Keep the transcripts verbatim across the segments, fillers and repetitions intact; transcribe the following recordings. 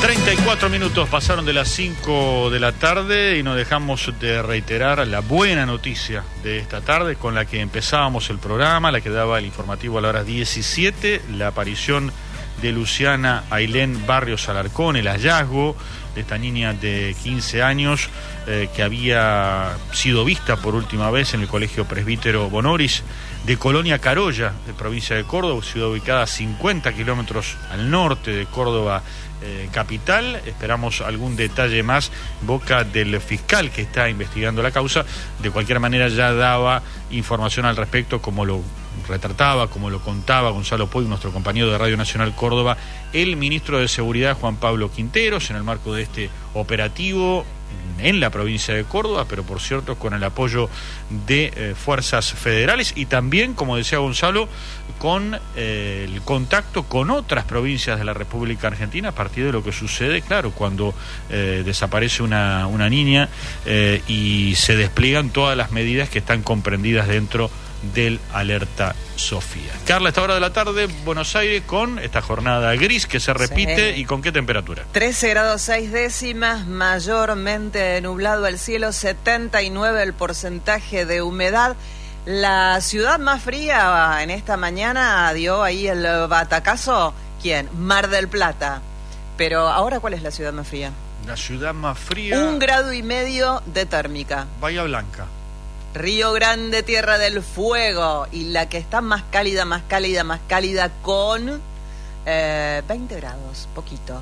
treinta y cuatro minutos pasaron de las cinco de la tarde y no dejamos de reiterar la buena noticia de esta tarde con la que empezábamos el programa, la que daba el informativo a la hora diecisiete, la aparición de Luciana Ailén Barrios Alarcón, el hallazgo de esta niña de quince años eh, que había sido vista por última vez en el Colegio Presbítero Bonoris de Colonia Carolla, de provincia de Córdoba, ciudad ubicada a cincuenta kilómetros al norte de Córdoba eh, capital. Esperamos algún detalle más en boca del fiscal que está investigando la causa. De cualquier manera ya daba información al respecto, como lo retrataba, como lo contaba Gonzalo Puig, nuestro compañero de Radio Nacional Córdoba, el ministro de Seguridad Juan Pablo Quinteros, en el marco de este operativo en la provincia de Córdoba, pero por cierto con el apoyo de eh, fuerzas federales y también, como decía Gonzalo, con eh, el contacto con otras provincias de la República Argentina a partir de lo que sucede, claro, cuando eh, desaparece una, una niña eh, y se despliegan todas las medidas que están comprendidas dentro del Alerta Sofía. Carla, a esta hora de la tarde, Buenos Aires con esta jornada gris que se repite, sí. ¿Y con qué temperatura? trece grados seis décimas, mayormente nublado el cielo, setenta y nueve el porcentaje de humedad. La ciudad más fría en esta mañana dio ahí el batacazo, ¿quién? Mar del Plata. Pero ahora, ¿cuál es la ciudad más fría? La ciudad más fría... Un grado y medio de térmica. Bahía Blanca. Río Grande, Tierra del Fuego, y la que está más cálida, más cálida, más cálida con eh, veinte grados, poquito.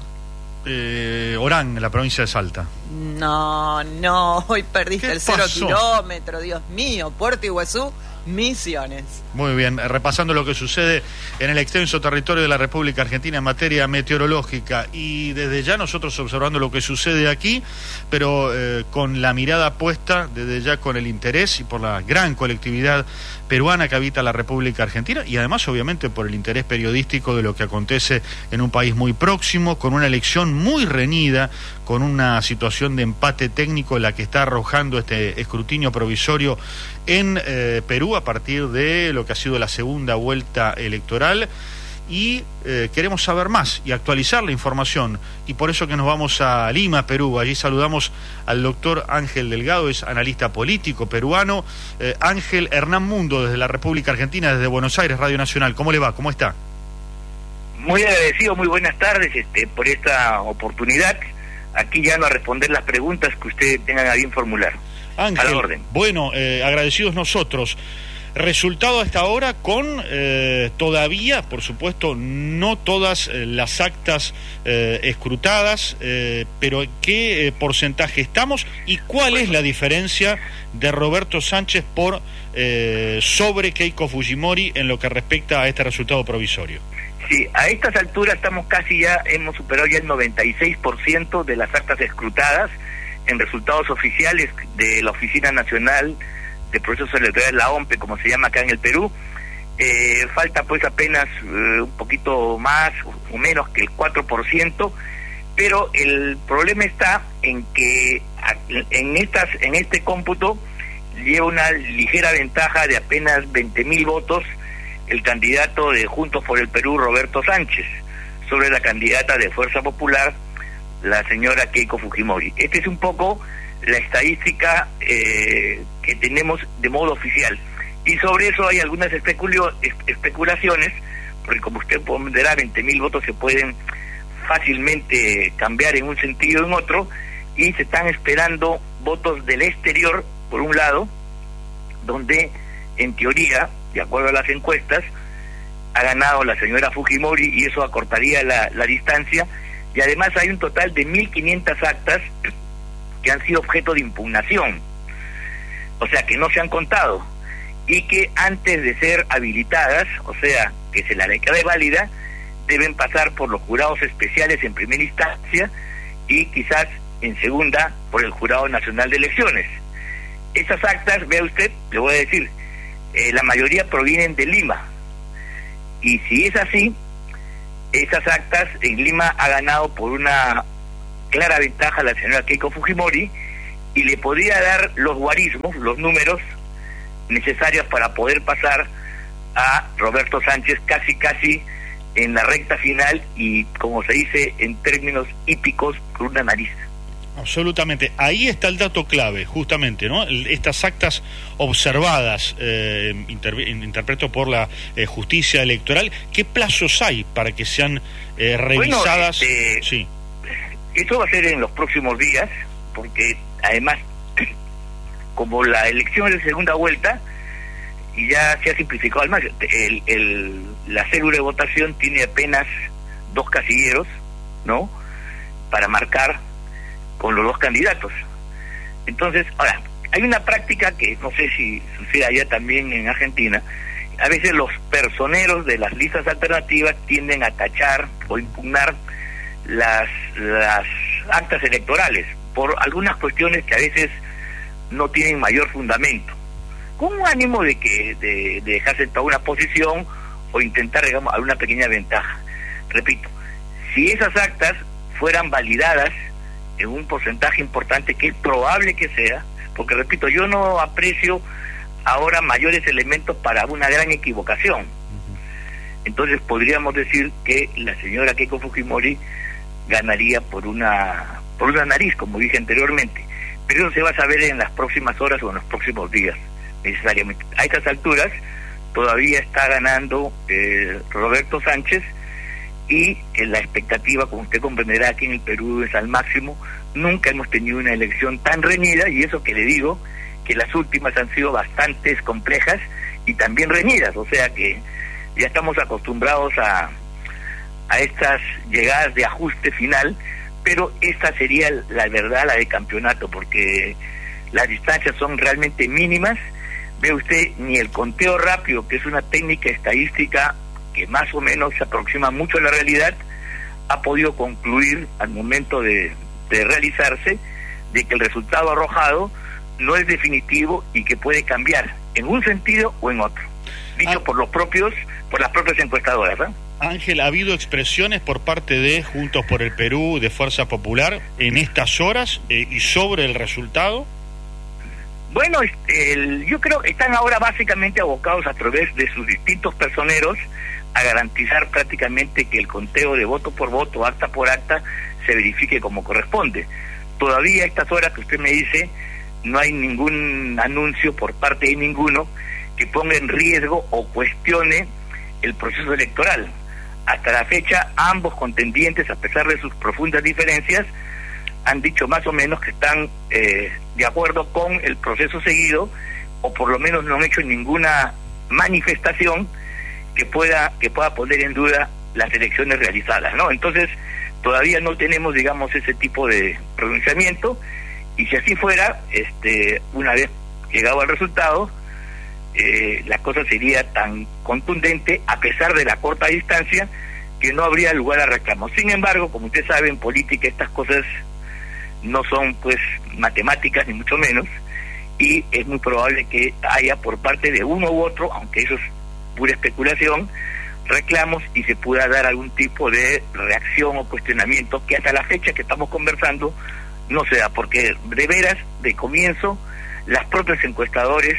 Eh, Orán, en la provincia de Salta. No, no, hoy perdiste el cero kilómetro, Dios mío, Puerto Iguazú, Misiones. Muy bien, repasando lo que sucede en el extenso territorio de la República Argentina en materia meteorológica y desde ya nosotros observando lo que sucede aquí, pero eh, con la mirada puesta desde ya con el interés y por la gran colectividad peruana que habita la República Argentina y además obviamente por el interés periodístico de lo que acontece en un país muy próximo, con una elección muy reñida, con una situación de empate técnico en la que está arrojando este escrutinio provisorio en eh, Perú a partir de lo que ha sido la segunda vuelta electoral y eh, queremos saber más y actualizar la información y por eso que nos vamos a Lima, Perú. Allí saludamos al doctor Ángel Delgado, es analista político peruano. eh, Ángel, Hernán Mundo desde la República Argentina, desde Buenos Aires, Radio Nacional. ¿Cómo le va? ¿Cómo está? Muy agradecido, muy buenas tardes este, por esta oportunidad. Aquí ya no a responder las preguntas que ustedes tengan a bien formular. Ángel, a la orden. Bueno, eh, agradecidos nosotros. Resultado hasta ahora con eh, todavía, por supuesto, no todas eh, las actas eh, escrutadas, eh, pero ¿qué eh, porcentaje estamos y cuál es la diferencia de Roberto Sánchez por eh, sobre Keiko Fujimori en lo que respecta a este resultado provisorio? Sí, a estas alturas estamos casi ya, hemos superado ya el noventa y seis por ciento de las actas escrutadas en resultados oficiales de la Oficina Nacional de Procesos Electorales, la O M P E, como se llama acá en el Perú. Eh, falta pues apenas eh, un poquito más o menos que el cuatro por ciento, pero el problema está en que en estas en este cómputo lleva una ligera ventaja de apenas veinte mil votos el candidato de Juntos por el Perú, Roberto Sánchez, sobre la candidata de Fuerza Popular, la señora Keiko Fujimori. Esta es un poco la estadística eh, que tenemos de modo oficial. Y sobre eso hay algunas especulio, especulaciones, porque como usted ponderará, veinte mil votos se pueden fácilmente cambiar en un sentido o en otro, y se están esperando votos del exterior, por un lado, donde en teoría, de acuerdo a las encuestas, ha ganado la señora Fujimori y eso acortaría la, la distancia, y además hay un total de mil quinientas actas que han sido objeto de impugnación, o sea que no se han contado, y que antes de ser habilitadas, o sea que se la declare válida, deben pasar por los jurados especiales en primera instancia y quizás en segunda por el Jurado Nacional de Elecciones. Esas actas, vea usted, le voy a decir, eh, la mayoría provienen de Lima, y si es así, esas actas en Lima ha ganado por una clara ventaja a la señora Keiko Fujimori y le podría dar los guarismos, los números necesarios para poder pasar a Roberto Sánchez casi casi en la recta final y, como se dice en términos hípicos, con una nariz. Absolutamente. Ahí está el dato clave, justamente, ¿no? Estas actas observadas, eh, inter interpreto por la eh, justicia electoral, ¿qué plazos hay para que sean eh, revisadas? Bueno, este, sí. Eso va a ser en los próximos días, porque además, como la elección es de segunda vuelta, y ya se ha simplificado, además, el, el, la célula de votación tiene apenas dos casilleros, ¿no?, para marcar con los dos candidatos. Entonces, ahora, hay una práctica que no sé si sucede allá también en Argentina. A veces los personeros de las listas alternativas tienden a tachar o impugnar las, las actas electorales por algunas cuestiones que a veces no tienen mayor fundamento, con un ánimo de que de, de dejar sentada una posición o intentar, digamos, alguna pequeña ventaja. Repito, si esas actas fueran validadas en un porcentaje importante, que es probable que sea, porque repito, yo no aprecio ahora mayores elementos para una gran equivocación. Entonces podríamos decir que la señora Keiko Fujimori ganaría por una por una nariz, como dije anteriormente, pero eso se va a saber en las próximas horas o en los próximos días, necesariamente. A estas alturas todavía está ganando eh, Roberto Sánchez, y eh, la expectativa, como usted comprenderá, aquí en el Perú es al máximo. Nunca hemos tenido una elección tan reñida, y eso que le digo, que las últimas han sido bastante complejas y también reñidas, o sea que ya estamos acostumbrados a, a estas llegadas de ajuste final, pero esta sería la verdad, la de campeonato, porque las distancias son realmente mínimas. Ve usted, ni el conteo rápido, que es una técnica estadística que más o menos se aproxima mucho a la realidad, ha podido concluir al momento de, de realizarse de que el resultado arrojado no es definitivo y que puede cambiar en un sentido o en otro, dicho ah. por los propios, por las propias encuestadoras, ¿eh? Ángel, ¿ha habido expresiones por parte de Juntos por el Perú, de Fuerza Popular, en estas horas eh, y sobre el resultado? Bueno, el, yo creo que están ahora básicamente abocados a través de sus distintos personeros a garantizar prácticamente que el conteo de voto por voto, acta por acta, se verifique como corresponde. Todavía a estas horas que usted me dice, no hay ningún anuncio por parte de ninguno que ponga en riesgo o cuestione el proceso electoral. Hasta la fecha, ambos contendientes, a pesar de sus profundas diferencias, han dicho más o menos que están eh, de acuerdo con el proceso seguido, o por lo menos no han hecho ninguna manifestación que pueda que pueda poner en duda las elecciones realizadas, ¿no? Entonces, todavía no tenemos, digamos, ese tipo de pronunciamiento, y si así fuera, este, una vez llegado al resultado, eh, la cosa sería tan contundente, a pesar de la corta distancia, que no habría lugar a reclamos. Sin embargo, como usted sabe, en política estas cosas no son, pues, matemáticas, ni mucho menos, y es muy probable que haya por parte de uno u otro, aunque eso es pura especulación, reclamos, y se pueda dar algún tipo de reacción o cuestionamiento que hasta la fecha que estamos conversando no se da, porque de veras, de comienzo, las propias encuestadores,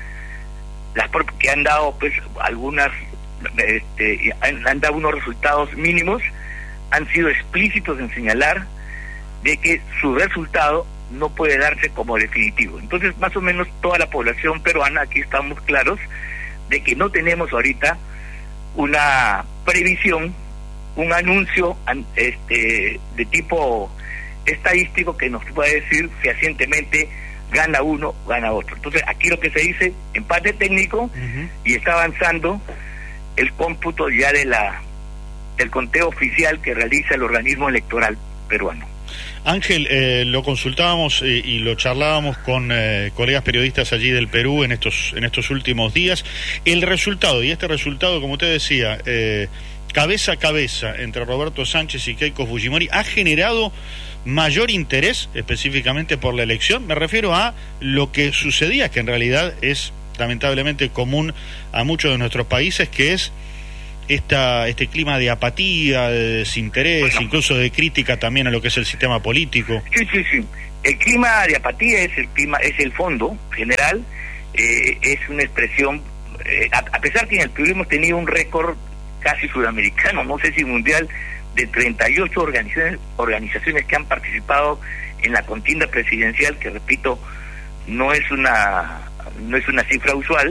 las propias, que han dado pues algunas, este, han, han dado unos resultados mínimos, han sido explícitos en señalar de que su resultado no puede darse como definitivo. Entonces, más o menos toda la población peruana, aquí estamos claros de que no tenemos ahorita una previsión, un anuncio este, de tipo estadístico que nos pueda decir fehacientemente gana uno, gana otro. Entonces, aquí lo que se dice, empate técnico, uh-huh. y está avanzando el cómputo ya de la del conteo oficial que realiza el organismo electoral peruano. Ángel, eh, lo consultábamos eh, y lo charlábamos con eh, colegas periodistas allí del Perú en estos en estos últimos días. El resultado, y este resultado, como usted decía, eh, cabeza a cabeza entre Roberto Sánchez y Keiko Fujimori, ¿ha generado mayor interés específicamente por la elección? Me refiero a lo que sucedía, que en realidad es lamentablemente común a muchos de nuestros países, que es esta este clima de apatía, de desinterés, bueno, incluso de crítica también a lo que es el sistema político. Sí, sí, sí. El clima de apatía es el clima, es el fondo general, eh, es una expresión, eh, a, a pesar que en el Perú hemos tenido un récord casi sudamericano, no sé si mundial, de treinta y ocho organizaciones, organizaciones que han participado en la contienda presidencial, que repito, no es una, no es una cifra usual.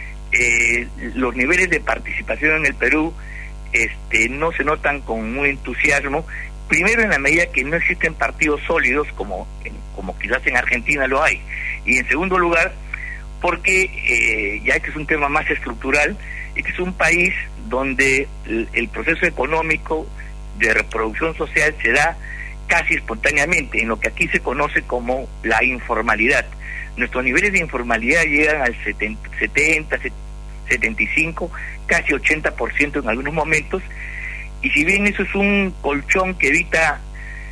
Eh, los niveles de participación en el Perú este, no se notan con muy entusiasmo, primero en la medida que no existen partidos sólidos como, como quizás en Argentina lo hay, y en segundo lugar porque eh, ya este es un tema más estructural, este es un país donde el, el proceso económico de reproducción social se da casi espontáneamente, en lo que aquí se conoce como la informalidad. Nuestros niveles de informalidad llegan al setenta, setenta y cinco, casi ochenta por ciento en algunos momentos, y si bien eso es un colchón que evita,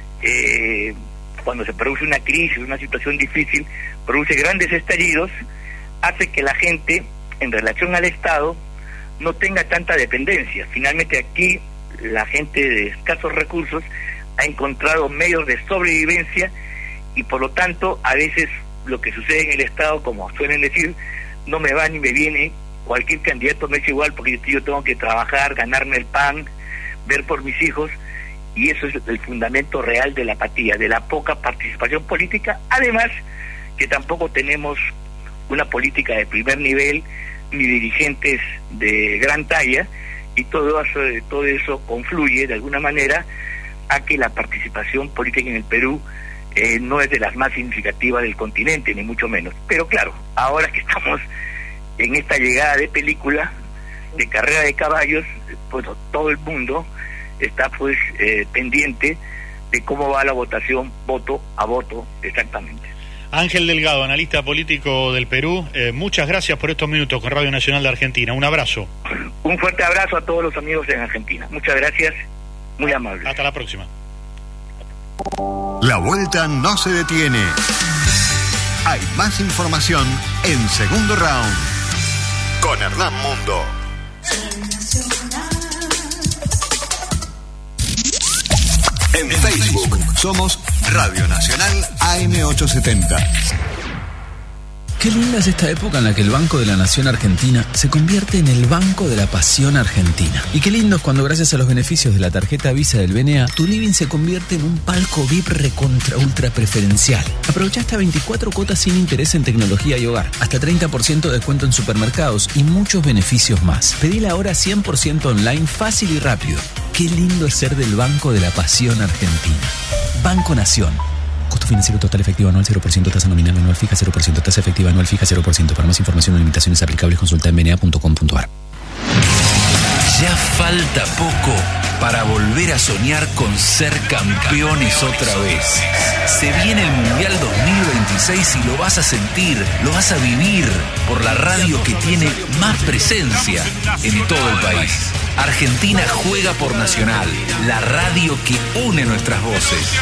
eh, cuando se produce una crisis, una situación difícil, produce grandes estallidos, hace que la gente, en relación al Estado, no tenga tanta dependencia. Finalmente aquí, la gente de escasos recursos ha encontrado medios de sobrevivencia, y por lo tanto, a veces lo que sucede en el Estado, como suelen decir, no me va ni me viene, cualquier candidato me es igual porque yo tengo que trabajar, ganarme el pan, ver por mis hijos, y eso es el fundamento real de la apatía, de la poca participación política, además que tampoco tenemos una política de primer nivel, ni dirigentes de gran talla, y todo eso, todo eso confluye de alguna manera a que la participación política en el Perú eh, no es de las más significativas del continente, ni mucho menos. Pero claro, ahora que estamos en esta llegada de película, de carrera de caballos, pues todo el mundo está pues eh, pendiente de cómo va la votación, voto a voto, exactamente. Ángel Delgado, analista político del Perú, eh, muchas gracias por estos minutos con Radio Nacional de Argentina. Un abrazo. Un fuerte abrazo a todos los amigos en Argentina. Muchas gracias, muy amable. Hasta la próxima. La vuelta no se detiene. Hay más información en Segundo Round con Hernán Mundo. En Facebook somos Radio Nacional A M ochocientos setenta. Qué linda es esta época en la que el Banco de la Nación Argentina se convierte en el Banco de la Pasión Argentina. Y qué lindo es cuando, gracias a los beneficios de la tarjeta Visa del B N A, tu living se convierte en un palco V I P recontra ultra preferencial. Aprovecha hasta veinticuatro cuotas sin interés en tecnología y hogar, hasta treinta por ciento de descuento en supermercados y muchos beneficios más. Pedila ahora cien por ciento online, fácil y rápido. Qué lindo es ser del Banco de la Pasión Argentina. Banco Nación. Costo financiero total efectivo anual cero por ciento, tasa nominal anual fija cero por ciento, tasa efectiva anual fija cero por ciento. Para más información o limitaciones aplicables, consulta en b n a punto com punto a r. Ya falta poco para volver a soñar con ser campeones otra vez. Se viene el Mundial dos mil veintiséis y lo vas a sentir, lo vas a vivir por la radio que tiene más presencia en todo el país. Argentina juega por Nacional, la radio que une nuestras voces.